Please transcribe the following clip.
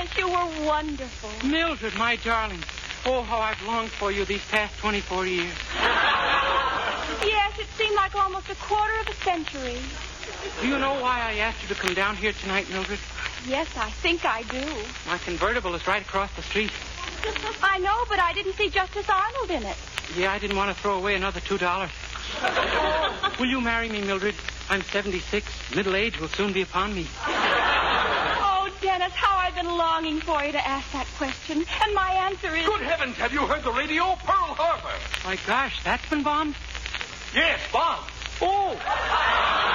Dennis, you were wonderful. Mildred, my darling. Oh, how I've longed for you these past 24 years. Yes, it seemed like almost a quarter of a century. Do you know why I asked you to come down here tonight, Mildred? Yes, I think I do. My convertible is right across the street. I know, but I didn't see Justice Arnold in it. Yeah, I didn't want to throw away another $2. Will you marry me, Mildred? I'm 76. Middle age will soon be upon me. Oh, Dennis, how I've been longing for you to ask that question. And my answer is... Good heavens, have you heard the radio? Pearl Harbor. My gosh, that's been bombed? Yes, bombed. Oh!